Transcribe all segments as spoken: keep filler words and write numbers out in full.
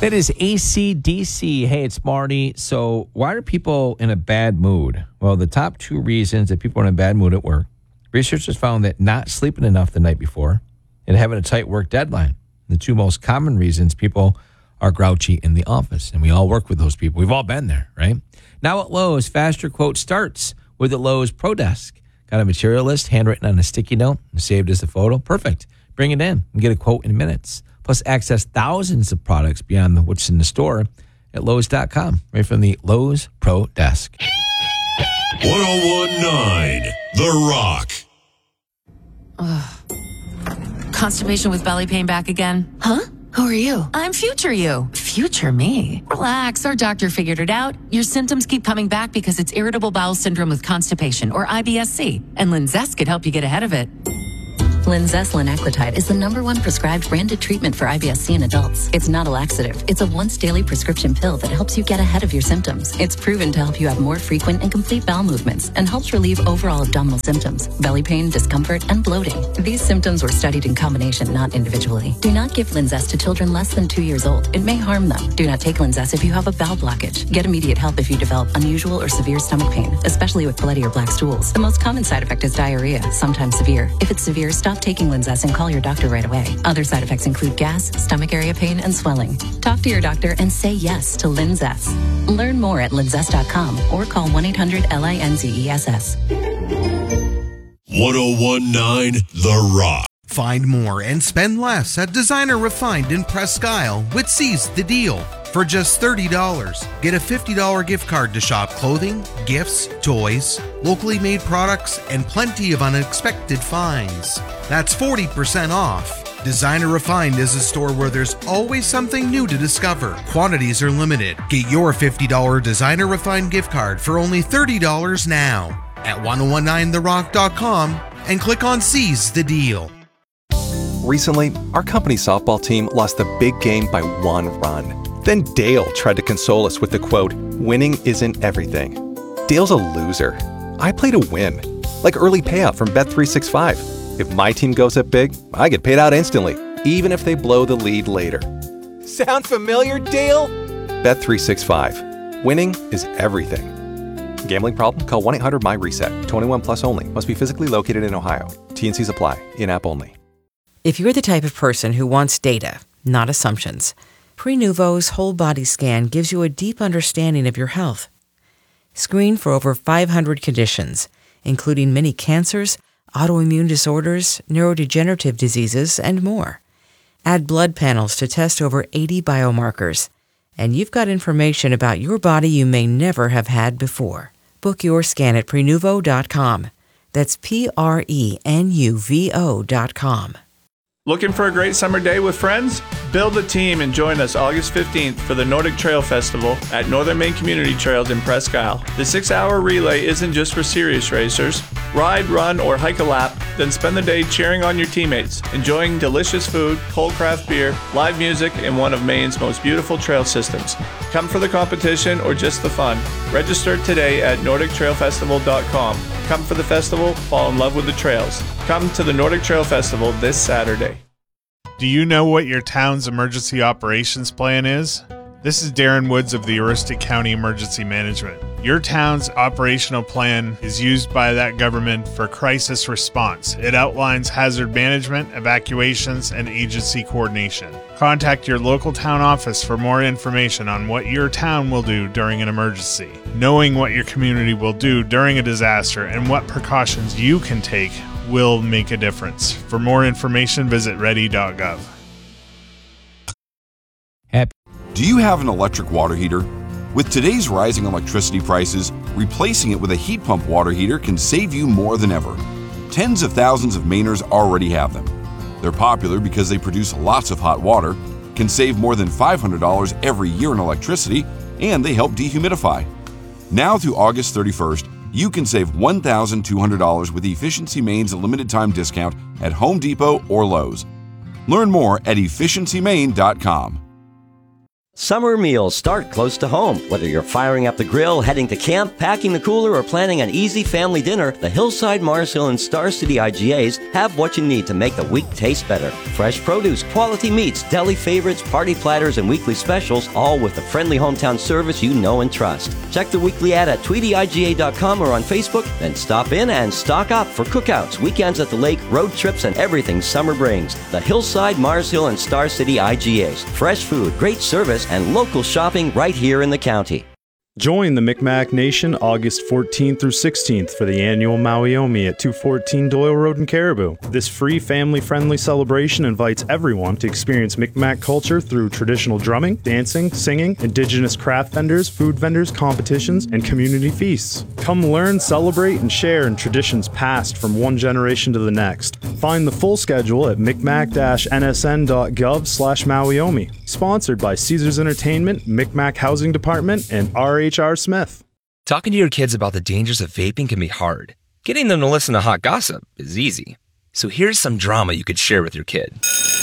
That is A C D C. Hey, it's Marty. So why are people in a bad mood? Well, the top two reasons that people are in a bad mood at work. Researchers found that not sleeping enough the night before and having a tight work deadline. The two most common reasons people are grouchy in the office. And we all work with those people. We've all been there, right? Now at Lowe's, Faster Quote starts with the Lowe's Pro Desk. Got a material list handwritten on a sticky note and saved as a photo. Perfect. Bring it in and get a quote in minutes. Plus, access thousands of products beyond what's in the store at Lowe's dot com, right from the Lowe's Pro Desk. one oh one point nine The Rock. Ugh. Constipation with belly pain back again? Huh? Who are you? I'm future you. Future me? Relax, our doctor figured it out. Your symptoms keep coming back because it's irritable bowel syndrome with constipation, or I B S C, and Linzess could help you get ahead of it. Linzess linaclotide is the number one prescribed branded treatment for I B S C in adults. It's not a laxative. It's a once daily prescription pill that helps you get ahead of your symptoms. It's proven to help you have more frequent and complete bowel movements and helps relieve overall abdominal symptoms, belly pain, discomfort, and bloating. These symptoms were studied in combination, not individually. Do not give Linzess to children less than two years old. It may harm them. Do not take Linzess if you have a bowel blockage. Get immediate help if you develop unusual or severe stomach pain, especially with bloody or black stools. The most common side effect is diarrhea, sometimes severe. If it's severe, stop taking Linzess and call your doctor right away. Other side effects include gas, stomach area pain, and swelling. Talk to your doctor and say yes to Linzess. Learn more at linzess dot com or call one eight hundred L I N Z E S S. one oh one point nine The Rock. Find more and spend less at Designer Refined in Presque Isle with Seize the Deal. For just thirty dollars, get a fifty dollars gift card to shop clothing, gifts, toys, locally made products, and plenty of unexpected finds. That's forty percent off. Designer Refined is a store where there's always something new to discover. Quantities are limited. Get your fifty dollars Designer Refined gift card for only thirty dollars now at ten nineteen the rock dot com and click on Seize the Deal. Recently, our company softball team lost the big game by one run. Then Dale tried to console us with the quote, "Winning isn't everything." Dale's a loser. I play to win. Like early payout from Bet three sixty-five. If my team goes up big, I get paid out instantly, even if they blow the lead later. Sound familiar, Dale? Bet three sixty-five. Winning is everything. Gambling problem? Call one eight hundred M Y reset. twenty-one plus only. Must be physically located in Ohio. T N Cs apply. In-app only. If you're the type of person who wants data, not assumptions, Prenuvo's whole body scan gives you a deep understanding of your health. Screen for over five hundred conditions, including many cancers, autoimmune disorders, neurodegenerative diseases, and more. Add blood panels to test over eighty biomarkers, and you've got information about your body you may never have had before. Book your scan at Prenuvo dot com. That's P R E N U V O dot com. Looking for a great summer day with friends? Build a team and join us August fifteenth for the Nordic Trail Festival at Northern Maine Community Trails in Presque Isle. The six-hour relay isn't just for serious racers. Ride, run, or hike a lap, then spend the day cheering on your teammates, enjoying delicious food, cold craft beer, live music, and one of Maine's most beautiful trail systems. Come for the competition or just the fun. Register today at nordic trail festival dot com. Come for the festival, fall in love with the trails. Come to the Nordic Trail Festival this Saturday. Do you know what your town's emergency operations plan is? This is Darren Woods of the Aroostook County Emergency Management. Your town's operational plan is used by that government for crisis response. It outlines hazard management, evacuations, and agency coordination. Contact your local town office for more information on what your town will do during an emergency. Knowing what your community will do during a disaster and what precautions you can take will make a difference. For more information, visit ready dot gov. Do you have an electric water heater? With today's rising electricity prices, replacing it with a heat pump water heater can save you more than ever. Tens of thousands of Mainers already have them. They're popular because they produce lots of hot water, can save more than five hundred dollars every year in electricity, and they help dehumidify. Now through August thirty-first, you can save one thousand two hundred dollars with Efficiency Maine's limited time discount at Home Depot or Lowe's. Learn more at efficiency maine dot com. Summer meals start close to home. Whether you're firing up the grill, heading to camp, packing the cooler, or planning an easy family dinner, the Hillside, Mars Hill, and Star City I G As have what you need to make the week taste better. Fresh produce, quality meats, deli favorites, party platters, and weekly specials, all with the friendly hometown service you know and trust. Check the weekly ad at Tweety I G A dot com or on Facebook, then stop in and stock up for cookouts, weekends at the lake, road trips, and everything summer brings. The Hillside, Mars Hill, and Star City I G As. Fresh food, great service, and local shopping right here in the county. Join the Micmac Nation August fourteenth through sixteenth for the annual Maui-Omi at two fourteen Doyle Road in Caribou. This free family-friendly celebration invites everyone to experience Micmac culture through traditional drumming, dancing, singing, indigenous craft vendors, food vendors, competitions, and community feasts. Come learn, celebrate, and share in traditions passed from one generation to the next. Find the full schedule at micmac dash n s n dot gov slash Maui-Omi. Sponsored by Caesars Entertainment, Micmac Housing Department, and R H R Smith. Talking to your kids about the dangers of vaping can be hard. Getting them to listen to hot gossip is easy. So here's some drama you could share with your kid.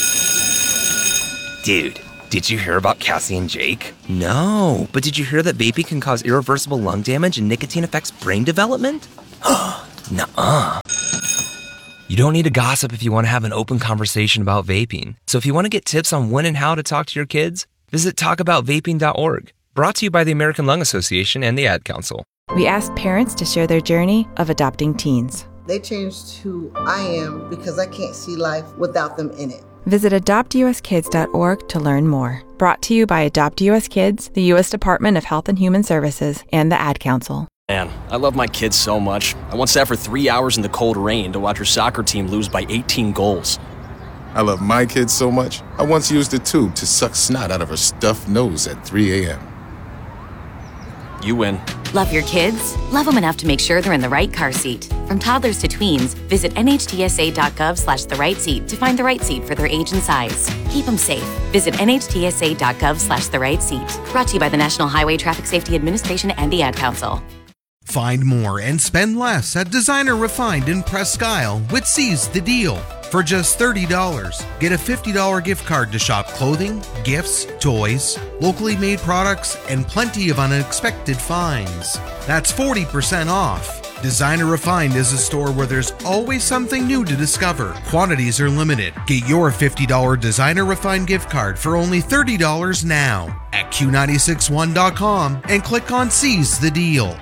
Dude, did you hear about Cassie and Jake? No, but did you hear that vaping can cause irreversible lung damage and nicotine affects brain development? Nuh-uh. You don't need to gossip if you want to have an open conversation about vaping. So if you want to get tips on when and how to talk to your kids, visit talk about vaping dot org. Brought to you by the American Lung Association and the Ad Council. We asked parents to share their journey of adopting teens. They changed who I am because I can't see life without them in it. Visit adopt u s kids dot org to learn more. Brought to you by Adopt U S Kids, the U S Department of Health and Human Services, and the Ad Council. Man, I love my kids so much. I once sat for three hours in the cold rain to watch her soccer team lose by eighteen goals. I love my kids so much, I once used a tube to suck snot out of her stuffed nose at three a.m. You win. Love your kids? Love them enough to make sure they're in the right car seat. From toddlers to tweens, visit n h t s a dot gov slash the right seat to find the right seat for their age and size. Keep them safe. Visit n h t s a dot gov slash the right seat. Brought to you by the National Highway Traffic Safety Administration and the Ad Council. Find more and spend less at Designer Refined in Presque Isle with Seize the Deal. For just thirty dollars, get a fifty dollars gift card to shop clothing, gifts, toys, locally made products, and plenty of unexpected finds. That's forty percent off. Designer Refined is a store where there's always something new to discover. Quantities are limited. Get your fifty dollars Designer Refined gift card for only thirty dollars now at q nine six one dot com and click on Seize the Deal.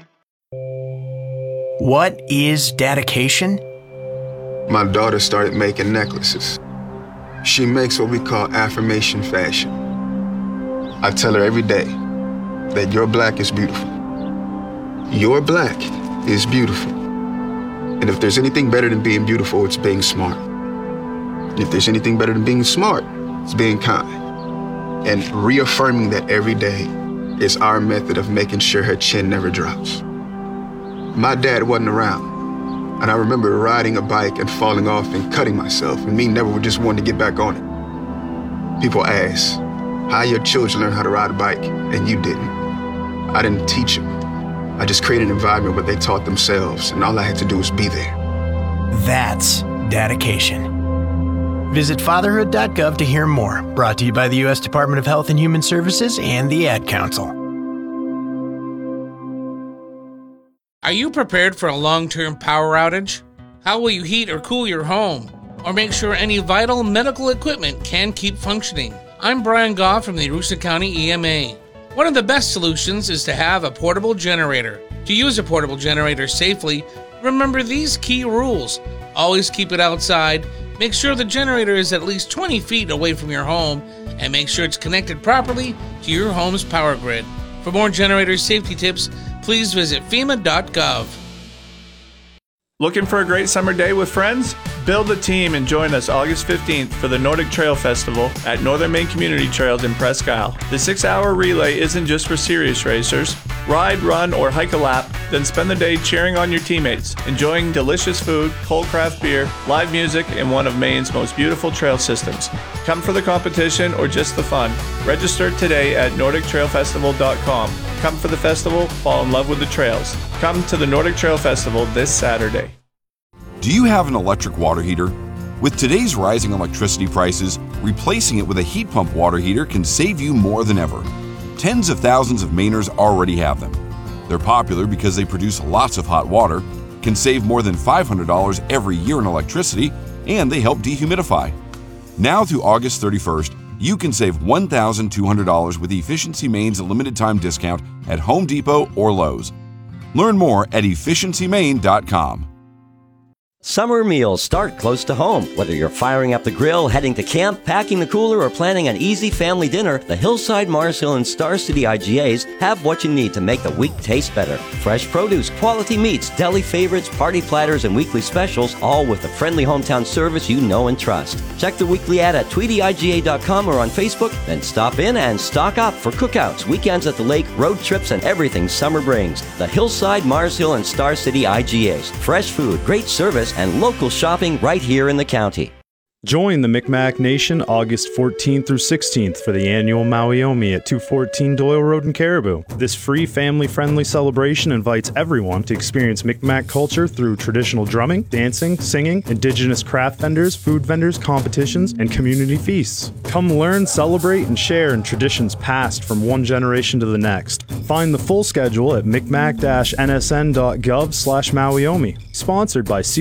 What is dedication? My daughter started making necklaces. She makes what we call affirmation fashion. I tell her every day that your black is beautiful. Your black is beautiful. And if there's anything better than being beautiful, it's being smart. And if there's anything better than being smart, it's being kind. And reaffirming that every day is our method of making sure her chin never drops. My dad wasn't around. And I remember riding a bike and falling off and cutting myself, and me never just wanting to get back on it. People ask, how your children learn how to ride a bike, and you didn't. I didn't teach them. I just created an environment where they taught themselves, and all I had to do was be there. That's dedication. Visit fatherhood dot gov to hear more. Brought to you by the U S Department of Health and Human Services and the Ad Council. Are you prepared for a long-term power outage? How will you heat or cool your home? Or make sure any vital medical equipment can keep functioning? I'm Brian Goff from the Aroostook County E M A. One of the best solutions is to have a portable generator. To use a portable generator safely, remember these key rules. Always keep it outside, make sure the generator is at least twenty feet away from your home, and make sure it's connected properly to your home's power grid. For more generator safety tips, please visit fema dot gov. Looking for a great summer day with friends? Build a team and join us August fifteenth for the Nordic Trail Festival at Northern Maine Community Trails in Presque Isle. The six-hour relay isn't just for serious racers. Ride, run, or hike a lap, then spend the day cheering on your teammates, enjoying delicious food, cold craft beer, live music, and one of Maine's most beautiful trail systems. Come for the competition or just the fun. Register today at nordic trail festival dot com. Come for the festival, fall in love with the trails. Come to the Nordic Trail Festival this Saturday. Do you have an electric water heater? With today's rising electricity prices, replacing it with a heat pump water heater can save you more than ever. Tens of thousands of Mainers already have them. They're popular because they produce lots of hot water, can save more than five hundred dollars every year in electricity, and they help dehumidify. Now through August thirty-first, you can save one thousand two hundred dollars with Efficiency Maine's limited time discount at Home Depot or Lowe's. Learn more at efficiency maine dot com. Summer meals start close to home. Whether you're firing up the grill, heading to camp, packing the cooler, or planning an easy family dinner, the Hillside, Mars Hill, and Star City I G As have what you need to make the week taste better. Fresh produce, quality meats, deli favorites, party platters, and weekly specials, all with the friendly hometown service you know and trust. Check the weekly ad at tweety I G A dot com or on Facebook, then stop in and stock up for cookouts, weekends at the lake, road trips, and everything summer brings. The Hillside, Mars Hill, and Star City I G As. Fresh food, great service, and local shopping right here in the county. Join the Micmac Nation August fourteenth through sixteenth for the annual Maui-Omi at two fourteen Doyle Road in Caribou. This free family-friendly celebration invites everyone to experience Micmac culture through traditional drumming, dancing, singing, indigenous craft vendors, food vendors, competitions, and community feasts. Come learn, celebrate, and share in traditions passed from one generation to the next. Find the full schedule at micmac dash n s n dot gov slash Maui-Omi. Sponsored by C